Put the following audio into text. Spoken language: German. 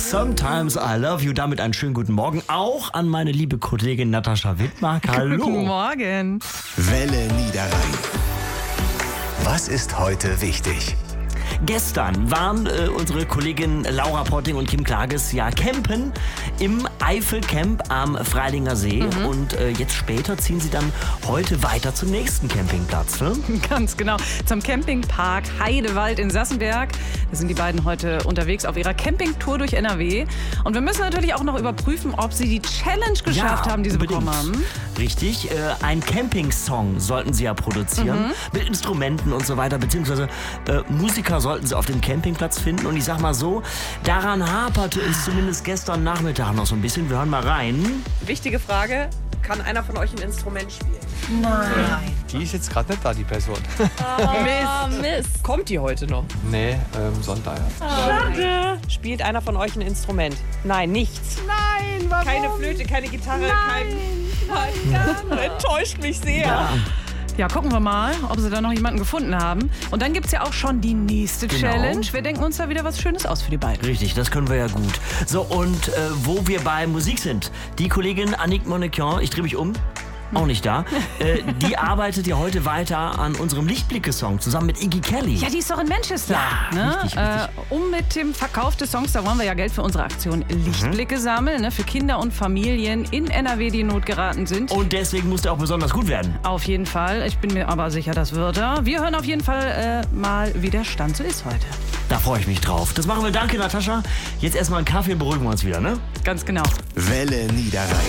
Sometimes I Love You. Damit einen schönen guten Morgen auch an meine liebe Kollegin Natascha Wittmark. Hallo. Guten Morgen. Welle Niederrhein. Was ist heute wichtig? Gestern waren unsere Kollegin Laura Potting und Kim Klages ja campen im Eifelcamp am Freilinger See. Und jetzt später ziehen sie dann heute weiter zum nächsten Campingplatz. Ne? Ganz genau. Zum Campingpark Heidewald in Sassenberg. Da sind die beiden heute unterwegs auf ihrer Campingtour durch NRW. Und wir müssen natürlich auch noch überprüfen, ob sie die Challenge geschafft haben, die sie bekommen haben. Richtig. Ein Camping-Song sollten sie ja produzieren. Mit Instrumenten und so weiter. Beziehungsweise Musiker sollten sie auf dem Campingplatz finden. Und ich sag mal so, daran haperte es zumindest gestern Nachmittag noch so ein bisschen. Wir hören mal rein. Wichtige Frage, kann einer von euch ein Instrument spielen? Nein. Die ist jetzt gerade nicht da, die Person. Mist. Kommt die heute noch? Nee, Sonntag. Schade. Spielt einer von euch ein Instrument? Nein, nichts. Nein, warum? Keine Flöte, keine Gitarre, enttäuscht mich sehr. Ja, gucken wir mal, ob sie da noch jemanden gefunden haben. Und dann gibt es ja auch schon die nächste Challenge. Wir denken uns da wieder was Schönes aus für die beiden. Richtig, das können wir ja gut. So, und wo wir bei Musik sind, die Kollegin Annick Monequion, ich drehe mich um, auch nicht da, die arbeitet ja heute weiter an unserem Lichtblicke-Song zusammen mit Iggy Kelly. Ja, die ist doch in Manchester. Ja, ne? richtig. Um mit dem Verkauf des Songs, da wollen wir ja Geld für unsere Aktion Lichtblicke sammeln, ne? Für Kinder und Familien in NRW, die in Not geraten sind. Und deswegen muss der auch besonders gut werden. Auf jeden Fall. Ich bin mir aber sicher, das wird er. Wir hören auf jeden Fall mal, wie der Stand so ist heute. Da freue ich mich drauf. Das machen wir. Danke, Natascha. Jetzt erstmal einen Kaffee und beruhigen wir uns wieder, ne? Ganz genau. Welle Niederrhein.